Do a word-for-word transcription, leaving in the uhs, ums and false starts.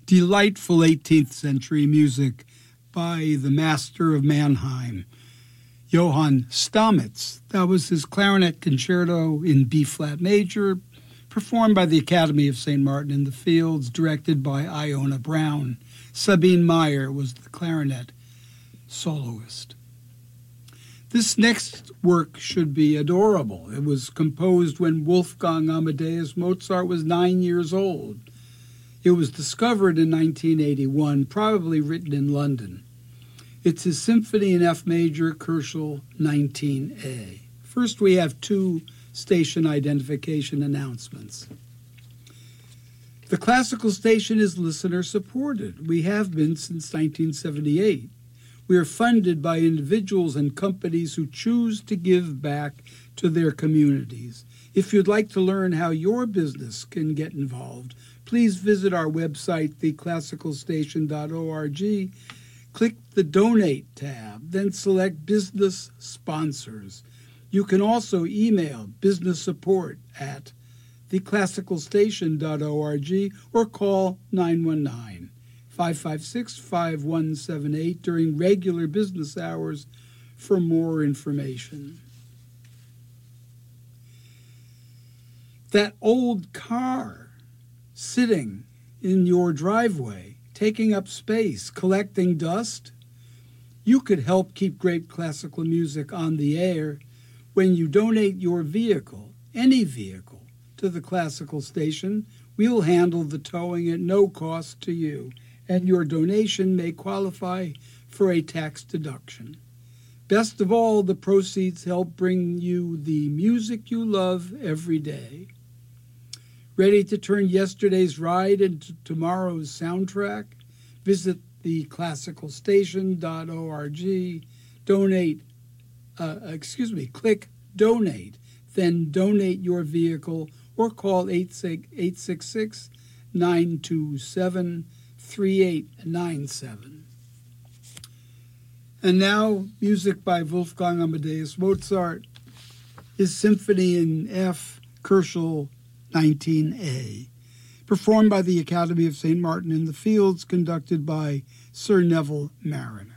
delightful eighteenth century music by the master of Mannheim, Johann Stamitz. That was his clarinet concerto in B-flat major, performed by the Academy of Saint Martin in the Fields, directed by Iona Brown. Sabine Meyer was the clarinet soloist. This next work should be adorable. It was composed when Wolfgang Amadeus Mozart was nine years old. It was discovered in nineteen eighty-one, probably written in London. It's his Symphony in F major, Koelschel nineteen A. First, we have two station identification announcements. The Classical Station is listener-supported. We have been since nineteen seventy-eight. We are funded by individuals and companies who choose to give back to their communities. If you'd like to learn how your business can get involved, please visit our website, the classical station dot org. Click the Donate tab, then select Business Sponsors. You can also email business support at the classical station dot org or call nine one nine, five five six, five one seven eight during regular business hours for more information. That old car sitting in your driveway, taking up space, collecting dust, you could help keep great classical music on the air when you donate your vehicle, any vehicle, to the Classical Station. We'll handle the towing at no cost to you, and your donation may qualify for a tax deduction. Best of all, the proceeds help bring you the music you love every day. Ready to turn yesterday's ride into tomorrow's soundtrack? Visit the classical station dot org, donate, uh, excuse me, click Donate, then donate your vehicle or call eight six six, nine two seven, three eight nine seven. And now, music by Wolfgang Amadeus Mozart, his Symphony in F, Koelschel nineteen A, performed by the Academy of Saint Martin in the Fields, conducted by Sir Neville Marriner.